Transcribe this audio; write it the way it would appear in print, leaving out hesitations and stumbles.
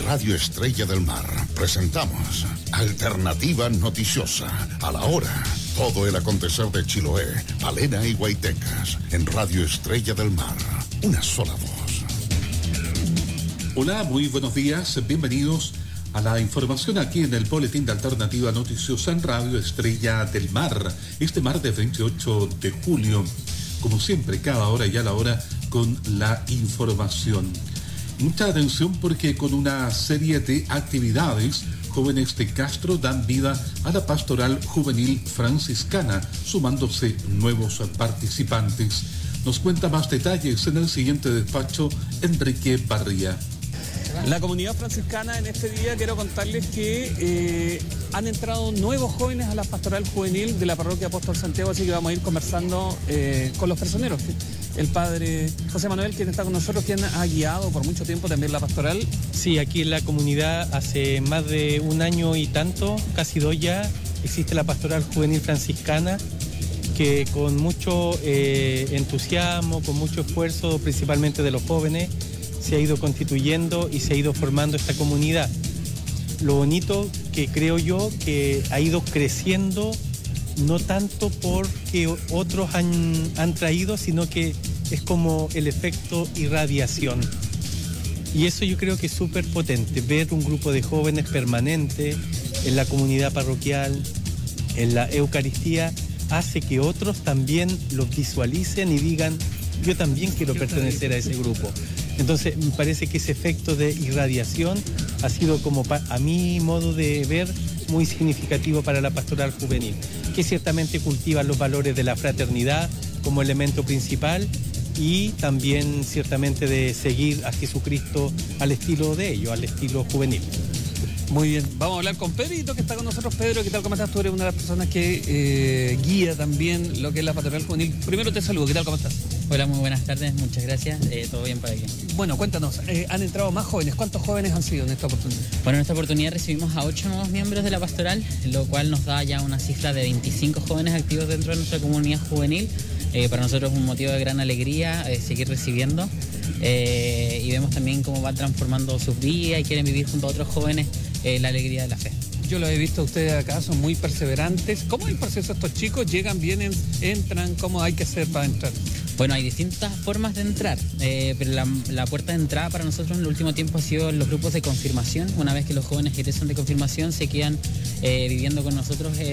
Radio Estrella del Mar presentamos Alternativa Noticiosa. A la hora, todo el acontecer de Chiloé, Palena y Guaitecas. En Radio Estrella del Mar, una sola voz. Hola, muy buenos días. Bienvenidos a la información aquí en el Boletín de Alternativa Noticiosa en Radio Estrella del Mar. Este martes 28 de julio, como siempre, cada hora y a la hora con la información. Mucha atención porque con una serie de actividades, jóvenes de Castro dan vida a la pastoral juvenil franciscana, sumándose nuevos participantes. Nos cuenta más detalles en el siguiente despacho Enrique Barría. La comunidad franciscana en este día quiero contarles que han entrado nuevos jóvenes a la pastoral juvenil de la parroquia Apóstol Santiago, así que vamos a ir conversando con los personeros. El padre José Manuel, quien está con nosotros, quien ha guiado por mucho tiempo también la pastoral. Sí, aquí en la comunidad hace más de un año y tanto, casi 2 ya, existe la pastoral juvenil franciscana, que con mucho entusiasmo, con mucho esfuerzo, principalmente de los jóvenes, se ha ido constituyendo y se ha ido formando esta comunidad. Lo bonito que creo yo que ha ido creciendo, no tanto porque otros han traído, sino que es como el efecto irradiación. Y eso yo creo que es súper potente, ver un grupo de jóvenes permanente en la comunidad parroquial, en la Eucaristía, hace que otros también los visualicen y digan, yo también quiero pertenecer a ese grupo. Entonces me parece que ese efecto de irradiación ha sido, como a mi modo de ver, muy significativo para la pastoral juvenil, que ciertamente cultiva los valores de la fraternidad como elemento principal y también ciertamente de seguir a Jesucristo al estilo de ellos, al estilo juvenil. Muy bien, vamos a hablar con Pedrito, que está con nosotros. Pedro, ¿qué tal? ¿Cómo estás? Tú eres una de las personas que guía también lo que es la pastoral juvenil. Primero te saludo, ¿qué tal? ¿Cómo estás? Hola, muy buenas tardes, muchas gracias, todo bien por aquí. Bueno, cuéntanos, han entrado más jóvenes, ¿cuántos jóvenes han sido en esta oportunidad? Bueno, en esta oportunidad recibimos a 8 nuevos miembros de la pastoral, lo cual nos da ya una cifra de 25 jóvenes activos dentro de nuestra comunidad juvenil. Para nosotros es un motivo de gran alegría seguir recibiendo y vemos también cómo van transformando sus vidas y quieren vivir junto a otros jóvenes la alegría de la fe. Yo lo he visto a ustedes acá, son muy perseverantes. ¿Cómo es el proceso? ¿Estos chicos llegan, vienen, entran? ¿Cómo hay que hacer para entrar? Bueno, hay distintas formas de entrar, pero la puerta de entrada para nosotros en el último tiempo ha sido los grupos de confirmación. Una vez que los jóvenes egresan de confirmación, se quedan viviendo con nosotros